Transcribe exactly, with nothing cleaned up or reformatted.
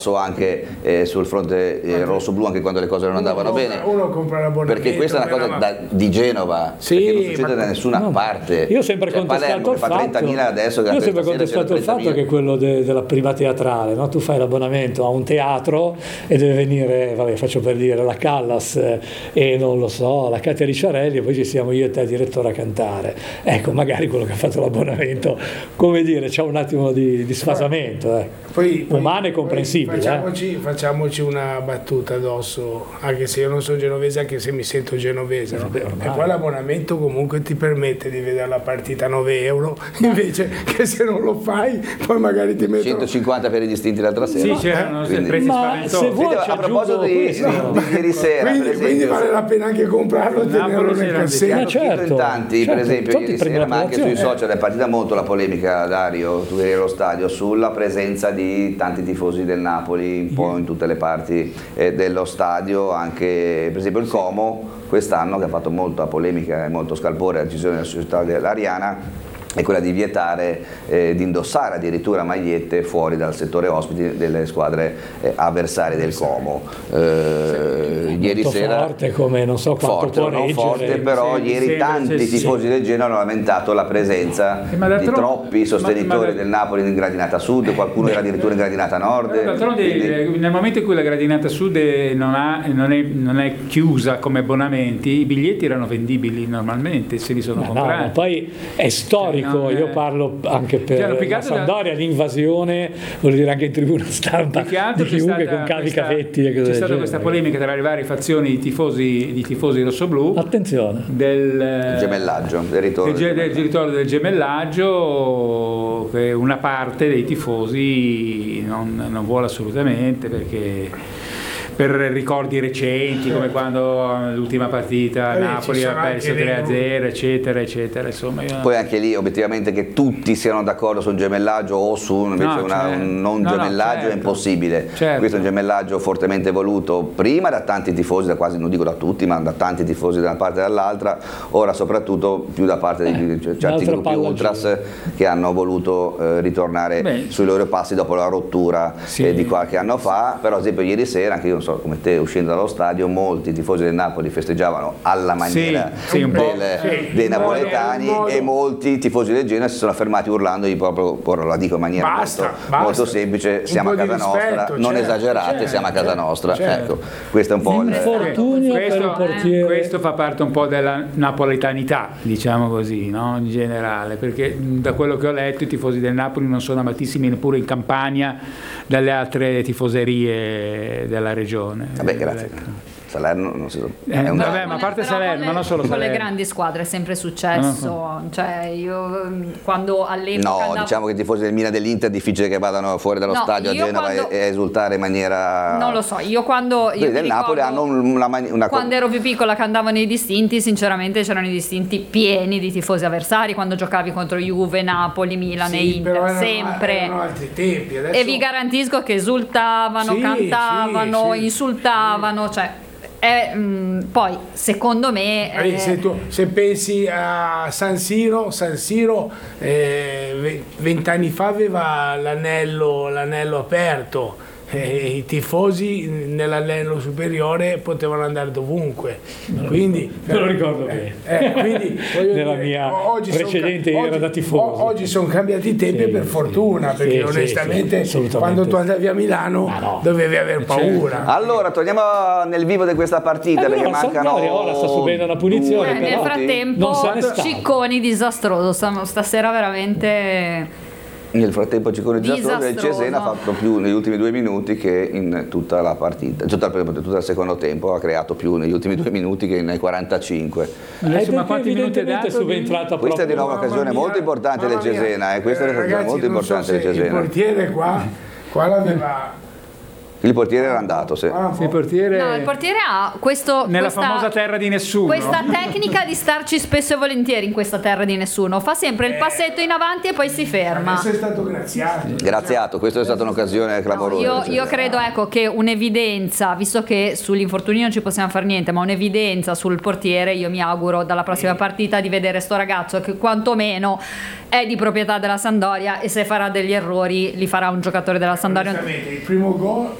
anche eh, sul fronte eh, rosso-blu, anche quando le cose non andavano uno, bene, uno compra l'abbonamento, perché questa è una cosa ma... da, di Genova, sì, perché non succede da nessuna no, parte. Io ho sempre cioè, contestato Palermo, il fatto, trentamila adesso, io ho sempre contestato il fatto che quello de, della prima teatrale, no? Tu fai l'abbonamento a un teatro e deve venire, vabbè, faccio per dire, la Callas eh, e non lo so, la Katia Ricciarelli, e poi ci siamo io e te direttore a cantare. Ecco, magari quello che ha fatto l'abbonamento, come dire, c'è un attimo di, di sfasamento, eh. poi, poi, umano e comprensibile. Poi facciamoci, eh. facciamoci una battuta addosso, anche se io non sono genovese, anche se mi sento genovese, no? Vabbè, E poi l'abbonamento comunque ti permette di vedere la partita a nove euro, invece che se non lo fai poi magari ti mettono centocinquanta per i distinti l'altra sera. Sì, c'erano Quindi... prezzi Ma spaventosi. se vuoi, a proposito di, questo. di, di ieri sera, quindi, per esempio, quindi vale la pena anche comprarlo e tenerlo nel che cassetto. hanno scritto certo, in tanti, certo, per esempio tutti ieri primi sera, ma anche sui l'apparizione. social è partita molto la polemica, Dario, tu eri allo stadio, sulla presenza di tanti tifosi del Napoli un po' in tutte le parti eh, dello stadio, anche per esempio il Como quest'anno, che ha fatto molta polemica e molto scalpore la decisione della società dell'Ariana, è quella di vietare eh, di indossare addirittura magliette fuori dal settore ospiti delle squadre eh, avversarie del Como. Eh, ieri sera forte, come non so quanto forte, può non reggere. forte, però sì, ieri sì, tanti sì, sì. tifosi del Genoa hanno lamentato la presenza Eh, ma di d'altronde- troppi sostenitori ma- ma- del Napoli in gradinata sud, qualcuno era addirittura in gradinata nord. D'altronde, quindi... nel momento in cui la gradinata sud non, ha, non, è, non è chiusa come abbonamenti, i biglietti erano vendibili normalmente, se li sono Ma no, comprati. ma poi è storico, Cioè, no, io eh. parlo anche per Cioè, più che la altro Sampdoria, l'invasione, vuol dire anche in tribuna stampa Più che altro di c'è chiunque stata con cavi questa- cavetti e cose c'è del stata genere. questa polemica tra le varie fazioni di tifosi, di tifosi rossoblù Attenzione. del gemellaggio, del ritorno. del, del ritorno del gemellaggio, che una parte dei tifosi non, non vuole assolutamente, perché per ricordi recenti, come quando l'ultima partita Eh, Napoli ci ha sono perso anche tre a dei- zero, eccetera, eccetera. Insomma, io... Poi anche lì obiettivamente che tutti siano d'accordo su un gemellaggio o su invece No, una, certo. un non No, no, gemellaggio certo. è impossibile. Certo. Questo è un gemellaggio fortemente voluto prima da tanti tifosi, da quasi, non dico da tutti, ma da tanti tifosi da una parte e dall'altra, ora soprattutto più da parte di Eh, certi l'altra gruppi palla ultras gira. che hanno voluto eh, ritornare Beh, sui loro passi dopo la rottura sì. eh, di qualche anno fa. Però ad esempio ieri sera, anche io non so come te, uscendo dallo stadio, molti tifosi del Napoli festeggiavano alla maniera Sì, sì, un po'. del- Sì, dei in modo- napoletani, in modo- e molti tifosi del Genoa si sono fermati urlandogli proprio, ora la dico in maniera Basta, molto, basta. molto semplice, Un siamo a po' di casa nostra, rispetto, non certo, esagerate, certo, siamo a casa certo, nostra. certo. Ecco, questo è un po' il... Infortunio per il Questo, portiere. questo fa parte un po' della napoletanità, diciamo così, no? In generale, perché mh, da quello che ho letto i tifosi del Napoli non sono amatissimi neppure in Campania dalle altre tifoserie della regione. Vabbè, grazie. Salerno non si so. Eh, è un- vabbè, ma a parte Però Salerno, con ma le- non solo con Salerno. le grandi squadre è sempre successo, cioè io mm, quando all'epoca No, andavo- diciamo che i tifosi del Milan e dell'Inter è difficile che vadano fuori dallo No, stadio a io Genova quando- e, e esultare in maniera... non lo so, io quando io Quelli mi del Napoli ricordo hanno un- una, mani- una co- quando ero più piccola che andavo nei distinti, sinceramente c'erano i distinti pieni di tifosi avversari quando giocavi contro Juve, Napoli, Milan e Sì, Inter, però erano- sempre. erano altri tempi. Adesso... E vi garantisco che esultavano, Sì, cantavano, sì, sì. insultavano, cioè è, mm, poi secondo me Eh, eh, Se, tu, se pensi a San Siro, San Siro eh, vent'anni fa aveva l'anello, l'anello aperto, e i tifosi nell'anello superiore potevano andare dovunque, quindi Me lo ricordo bene. eh, quindi, voglio Nella dire, mia oggi son precedente ca- era oggi- da tifoso. o- Oggi sono cambiati i tempi Sì, per sì, fortuna, sì, perché sì, onestamente sì, assolutamente. quando tu andavi a Milano Ma no. dovevi aver paura. Allora, torniamo nel vivo di questa partita, Eh, perché però la mancano... Sampdoria ora sta subendo una punizione, eh, due nel però minuti. frattempo non se ne sta. Cicconi disastroso, sta- stasera veramente Nel frattempo Ciccone disastroso del Disastroso. Cesena ha fatto più negli ultimi due minuti che in tutta la partita, tutta, tutto il secondo tempo ha creato più negli ultimi due minuti che nei quarantacinque. Adesso, Eh, ma perché quanti minuti è evidentemente è dato? subentrata Questa è di proprio. nuovo un'occasione Mamma mia, molto importante del mamma mia. Cesena, eh, questa è Eh, un'occasione ragazzi, molto non so importante del se Cesena. Il portiere qua, qua l'aveva Il portiere era andato, sì. Ah, Il portiere, No, il portiere ha questo, nella questa, famosa terra di nessuno. questa tecnica di starci spesso e volentieri in questa terra di nessuno. Fa sempre il passetto in avanti e poi si ferma. adesso è stato graziato. Graziato, questa è stata un'occasione clamorosa. Io, cioè. io credo ecco, che un'evidenza, visto che sugli infortuni non ci possiamo fare niente, ma un'evidenza sul portiere, io mi auguro dalla prossima partita di vedere sto ragazzo che quantomeno è di proprietà della Sampdoria, e se farà degli errori li farà un giocatore della Sampdoria. Onestamente, il primo gol